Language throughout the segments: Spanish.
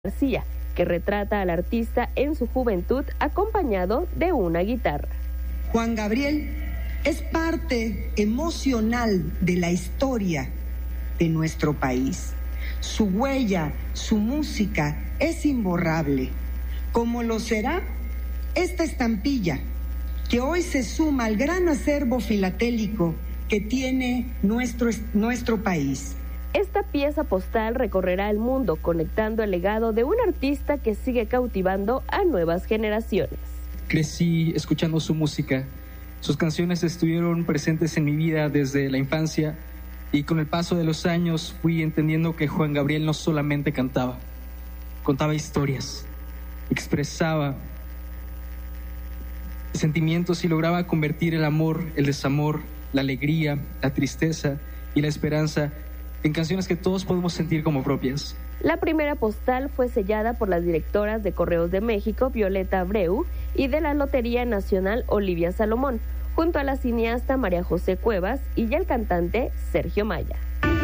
García, que retrata al artista en su juventud acompañado de una guitarra. Juan Gabriel es parte emocional de la historia de nuestro país. Su huella, su música es imborrable, como lo será esta estampilla, que hoy se suma al gran acervo filatélico que tiene nuestro país. Esta pieza postal recorrerá el mundo conectando el legado de un artista que sigue cautivando a nuevas generaciones. Crecí escuchando su música. Sus canciones estuvieron presentes en mi vida desde la infancia y con el paso de los años fui entendiendo que Juan Gabriel no solamente contaba historias, expresaba sentimientos y lograba convertir el amor, el desamor, la alegría, la tristeza y la esperanza en canciones que todos podemos sentir como propias. La primera postal fue sellada por las directoras de Correos de México, Violeta Abreu, y de la Lotería Nacional, Olivia Salomón, junto a la cineasta María José Cuevas y el cantante Sergio Maya.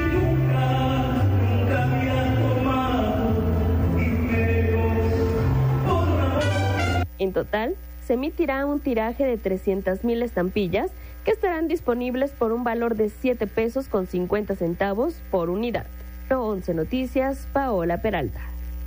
En total, se emitirá un tiraje de 300,000 estampillas que estarán disponibles por un valor de 7 pesos con 50 centavos por unidad. 11 Noticias, Paola Peralta.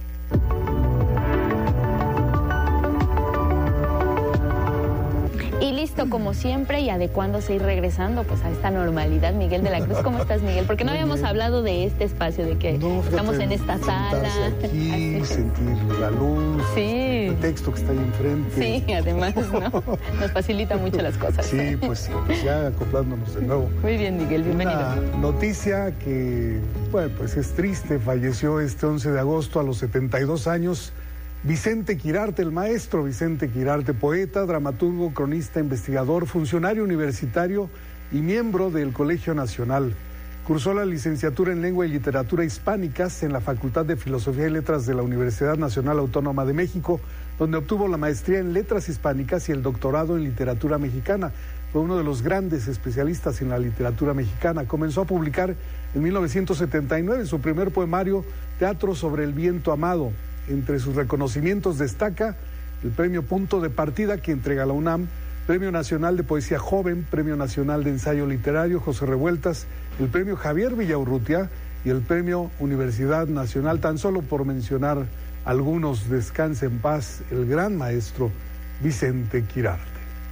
Y listo, como siempre, y adecuándose y regresando pues a esta normalidad. Miguel de la Cruz, ¿cómo estás, Miguel? Porque no habíamos hablado de este espacio, de que estamos en esta sala. Aquí, sentir la luz, sí, el texto que está ahí enfrente. Sí, además, ¿no? Nos facilita mucho las cosas. Sí, pues ya acoplándonos de nuevo. Muy bien, Miguel, bienvenido. Una noticia que, bueno, pues es triste. Falleció este 11 de agosto a los 72 años. Vicente Quirarte, el maestro Vicente Quirarte, poeta, dramaturgo, cronista, investigador, funcionario universitario y miembro del Colegio Nacional. Cursó la licenciatura en Lengua y Literatura Hispánicas en la Facultad de Filosofía y Letras de la Universidad Nacional Autónoma de México, donde obtuvo la maestría en Letras Hispánicas y el doctorado en Literatura Mexicana. Fue uno de los grandes especialistas en la literatura mexicana. Comenzó a publicar en 1979 su primer poemario, Teatro sobre el Viento Amado. Entre sus reconocimientos destaca el Premio Punto de Partida que entrega la UNAM, Premio Nacional de Poesía Joven, Premio Nacional de Ensayo Literario José Revueltas, el Premio Javier Villaurrutia y el Premio Universidad Nacional, tan solo por mencionar algunos. Descanse en paz el gran maestro Vicente Quirarte.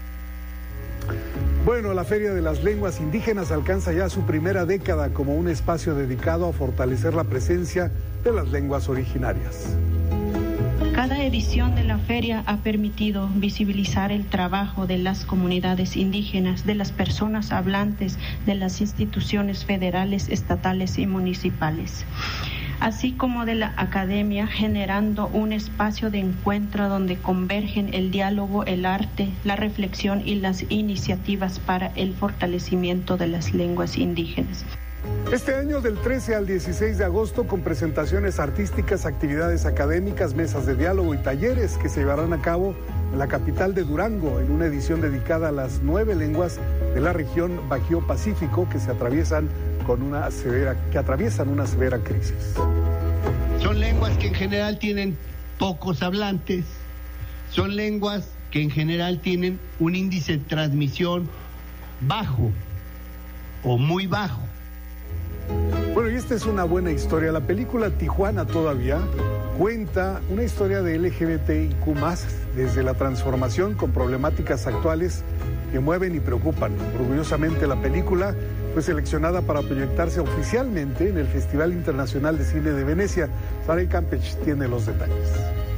Bueno, la Feria de las Lenguas Indígenas alcanza ya su primera década como un espacio dedicado a fortalecer la presencia de las lenguas originarias. Cada edición de la feria ha permitido visibilizar el trabajo de las comunidades indígenas, de las personas hablantes, de las instituciones federales, estatales y municipales, así como de la academia, generando un espacio de encuentro donde convergen el diálogo, el arte, la reflexión y las iniciativas para el fortalecimiento de las lenguas indígenas. Este año, del 13 al 16 de agosto, con presentaciones artísticas, actividades académicas, mesas de diálogo y talleres que se llevarán a cabo en la capital de Durango, en una edición dedicada a las 9 lenguas de la región Bajío-Pacífico que atraviesan una severa crisis. Son lenguas que en general tienen pocos hablantes, son lenguas que en general tienen un índice de transmisión bajo o muy bajo. Bueno, y esta es una buena historia. La película Tijuana todavía cuenta una historia de LGBTIQ+, desde la transformación con problemáticas actuales que mueven y preocupan. Orgullosamente la película fue seleccionada para proyectarse oficialmente en el Festival Internacional de Cine de Venecia. Saray Campech tiene los detalles.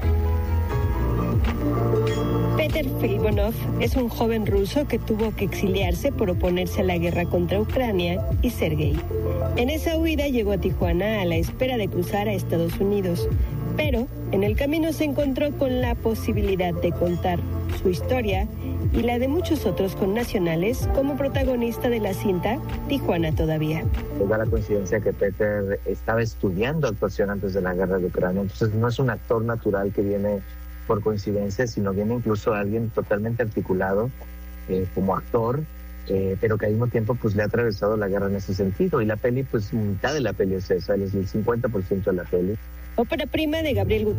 Peter Filibonov es un joven ruso que tuvo que exiliarse por oponerse a la guerra contra Ucrania y ser gay. En esa huida llegó a Tijuana a la espera de cruzar a Estados Unidos, pero en el camino se encontró con la posibilidad de contar su historia y la de muchos otros connacionales como protagonista de la cinta Tijuana todavía. Da la coincidencia que Peter estaba estudiando actuación antes de la guerra de Ucrania, entonces no es un actor natural que viene por coincidencia, sino viene incluso alguien totalmente articulado como actor, pero que al mismo tiempo pues le ha atravesado la guerra en ese sentido. Y la peli, pues mitad de la peli es esa, es el 50% de la peli. Ópera prima de Gabriel Gutiérrez.